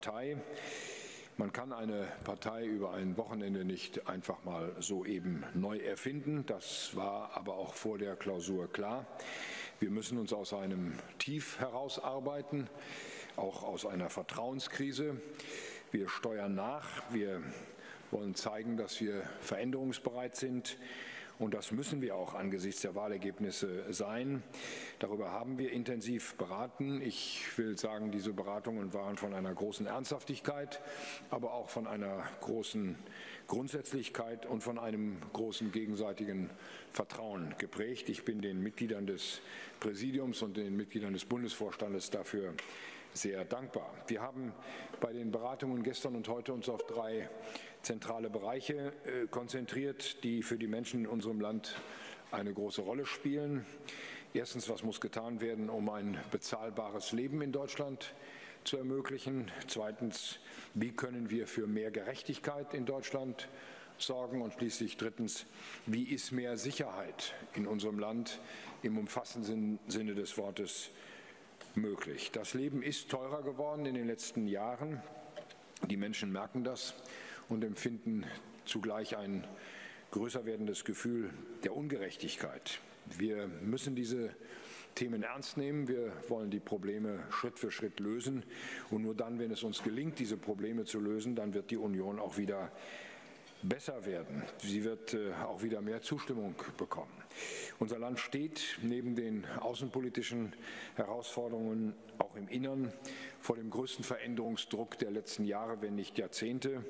Partei. Man kann eine Partei über ein Wochenende nicht einfach mal so eben neu erfinden. Das war aber auch vor der Klausur klar. Wir müssen uns aus einem Tief herausarbeiten, auch aus einer Vertrauenskrise. Wir steuern nach. Wir wollen zeigen, dass wir veränderungsbereit sind. Und das müssen wir auch angesichts der Wahlergebnisse sein. Darüber haben wir intensiv beraten. Ich will sagen, diese Beratungen waren von einer großen Ernsthaftigkeit, aber auch von einer großen Grundsätzlichkeit und von einem großen gegenseitigen Vertrauen geprägt. Ich bin den Mitgliedern des Präsidiums und den Mitgliedern des Bundesvorstandes dafür sehr dankbar. Wir haben bei den Beratungen gestern und heute uns auf 3 zentrale Bereiche konzentriert, die für die Menschen in unserem Land eine große Rolle spielen. Erstens, was muss getan werden, um ein bezahlbares Leben in Deutschland zu ermöglichen? Zweitens, wie können wir für mehr Gerechtigkeit in Deutschland sorgen? Und schließlich drittens, wie ist mehr Sicherheit in unserem Land im umfassenden Sinne des Wortes möglich? Das Leben ist teurer geworden in den letzten Jahren. Die Menschen merken das und empfinden zugleich ein größer werdendes Gefühl der Ungerechtigkeit. Wir müssen diese Themen ernst nehmen. Wir wollen die Probleme Schritt für Schritt lösen. Und nur dann, wenn es uns gelingt, diese Probleme zu lösen, dann wird die Union auch wieder besser werden. Sie wird auch wieder mehr Zustimmung bekommen. Unser Land steht neben den außenpolitischen Herausforderungen auch im Innern vor dem größten Veränderungsdruck der letzten Jahre, wenn nicht Jahrzehnte.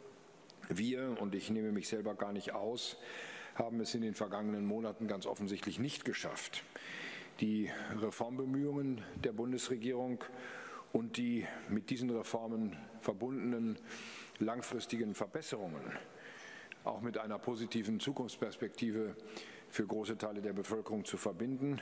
Wir, und ich nehme mich selber gar nicht aus, haben es in den vergangenen Monaten ganz offensichtlich nicht geschafft, die Reformbemühungen der Bundesregierung und die mit diesen Reformen verbundenen langfristigen Verbesserungen auch mit einer positiven Zukunftsperspektive für große Teile der Bevölkerung zu verbinden.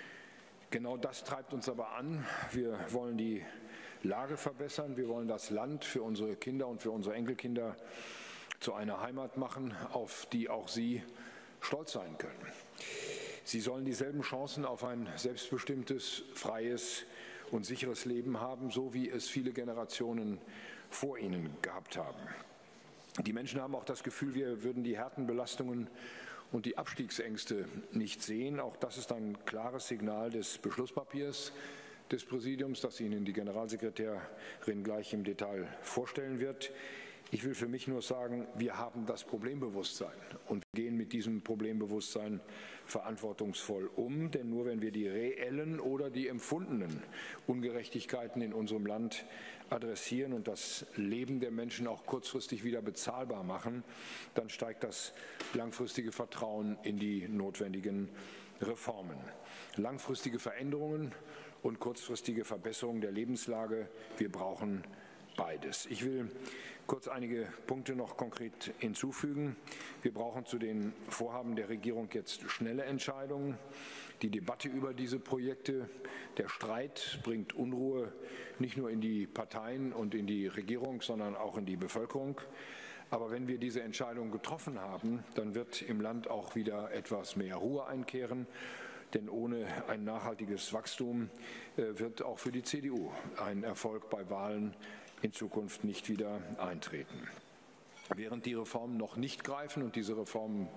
Genau das treibt uns aber an. Wir wollen die Lage verbessern. Wir wollen das Land für unsere Kinder und für unsere Enkelkinder zu einer Heimat machen, auf die auch sie stolz sein können. Sie sollen dieselben Chancen auf ein selbstbestimmtes, freies und sicheres Leben haben, so wie es viele Generationen vor ihnen gehabt haben. Die Menschen haben auch das Gefühl, wir würden die Härtenbelastungen und die Abstiegsängste nicht sehen. Auch das ist ein klares Signal des Beschlusspapiers des Präsidiums, das Ihnen die Generalsekretärin gleich im Detail vorstellen wird. Ich will für mich nur sagen, wir haben das Problembewusstsein und wir gehen mit diesem Problembewusstsein verantwortungsvoll um, denn nur wenn wir die reellen oder die empfundenen Ungerechtigkeiten in unserem Land adressieren und das Leben der Menschen auch kurzfristig wieder bezahlbar machen, dann steigt das langfristige Vertrauen in die notwendigen Reformen. Langfristige Veränderungen und kurzfristige Verbesserung der Lebenslage, wir brauchen beides. Ich will kurz einige Punkte noch konkret hinzufügen. Wir brauchen zu den Vorhaben der Regierung jetzt schnelle Entscheidungen. Die Debatte über diese Projekte, der Streit bringt Unruhe nicht nur in die Parteien und in die Regierung, sondern auch in die Bevölkerung. Aber wenn wir diese Entscheidung getroffen haben, dann wird im Land auch wieder etwas mehr Ruhe einkehren. Denn ohne ein nachhaltiges Wachstum wird auch für die CDU ein Erfolg bei Wahlen in Zukunft nicht wieder eintreten. Während die Reformen noch nicht greifen und diese Reformen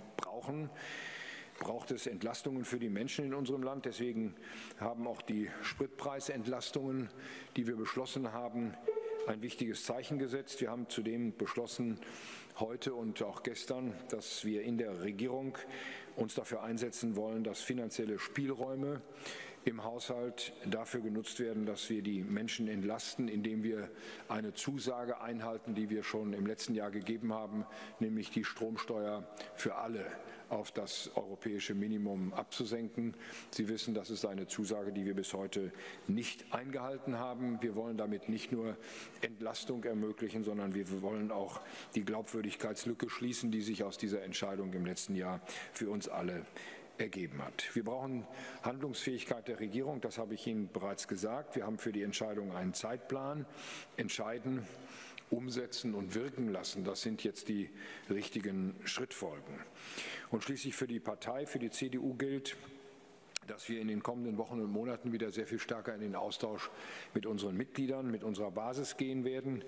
braucht es Entlastungen für die Menschen in unserem Land. Deswegen haben auch die Spritpreisentlastungen, die wir beschlossen haben, ein wichtiges Zeichen gesetzt. Wir haben zudem beschlossen, heute und auch gestern, dass wir in der Regierung uns dafür einsetzen wollen, dass finanzielle Spielräume im Haushalt dafür genutzt werden, dass wir die Menschen entlasten, indem wir eine Zusage einhalten, die wir schon im letzten Jahr gegeben haben, nämlich die Stromsteuer für alle auf das europäische Minimum abzusenken. Sie wissen, das ist eine Zusage, die wir bis heute nicht eingehalten haben. Wir wollen damit nicht nur Entlastung ermöglichen, sondern wir wollen auch die Glaubwürdigkeitslücke schließen, die sich aus dieser Entscheidung im letzten Jahr für uns alle ergeben hat. Wir brauchen Handlungsfähigkeit der Regierung, das habe ich Ihnen bereits gesagt. Wir haben für die Entscheidung einen Zeitplan. Entscheiden, umsetzen und wirken lassen, das sind jetzt die richtigen Schrittfolgen. Und schließlich für die Partei, für die CDU gilt, dass wir in den kommenden Wochen und Monaten wieder sehr viel stärker in den Austausch mit unseren Mitgliedern, mit unserer Basis gehen werden.